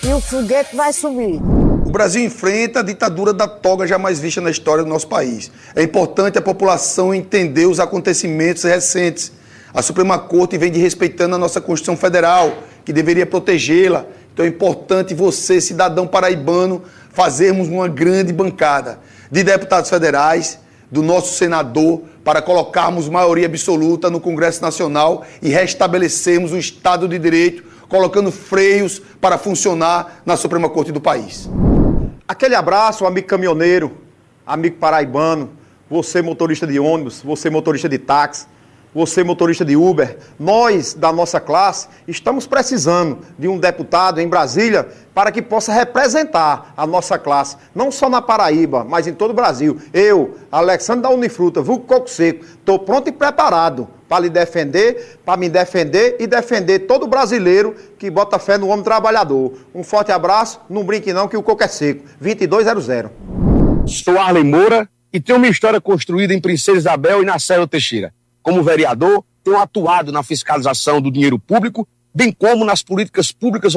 E o foguete vai subir. O Brasil enfrenta a ditadura da toga jamais vista na história do nosso país. É importante a população entender os acontecimentos recentes. A Suprema Corte vem desrespeitando a nossa Constituição Federal, que deveria protegê-la. Então é importante você, cidadão paraibano, fazermos uma grande bancada de deputados federais, do nosso senador, para colocarmos maioria absoluta no Congresso Nacional e restabelecermos o Estado de Direito, colocando freios para funcionar na Suprema Corte do país. Aquele abraço, amigo caminhoneiro, amigo paraibano, você motorista de ônibus, você motorista de táxi, você motorista de Uber. Nós, da nossa classe, estamos precisando de um deputado em Brasília para que possa representar a nossa classe, não só na Paraíba, mas em todo o Brasil. Eu, Alexandre da Unifruta, vulgo Coco Seco, estou pronto e preparado para lhe defender, para me defender e defender todo brasileiro que bota fé no homem trabalhador. Um forte abraço, não brinque não que o coco é seco. 2200. Sou Arlen Moura e tenho uma história construída em Princesa Isabel e na Serra Teixeira. Como vereador, tenho atuado na fiscalização do dinheiro público, bem como nas políticas públicas